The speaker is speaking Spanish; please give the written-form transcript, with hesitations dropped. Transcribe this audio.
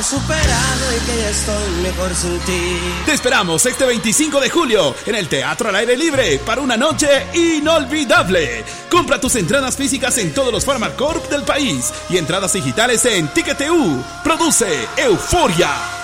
superado y que ya estoy mejor sin ti. Te esperamos este 25 de julio en el Teatro al Aire Libre para una noche inolvidable. Compra tus entradas físicas en todos los Pharmacorp del país y entradas digitales en Ticket.eu. Produce Euforia.